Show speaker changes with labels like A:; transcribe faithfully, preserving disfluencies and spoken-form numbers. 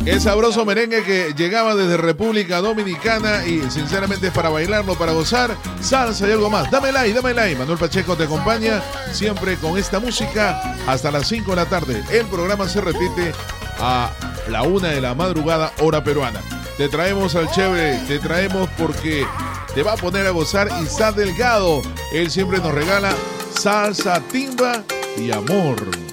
A: Qué sabroso merengue que llegaba desde República Dominicana y sinceramente es para bailarlo, para gozar, salsa y algo más. Dame like, dame like. Manuel Pacheco te acompaña siempre con esta música hasta las cinco de la tarde. El programa se repite a la una de la madrugada, hora peruana. Te traemos al chévere, te traemos porque te va a poner a gozar Isaac Delgado. Él siempre nos regala salsa, timba y amor.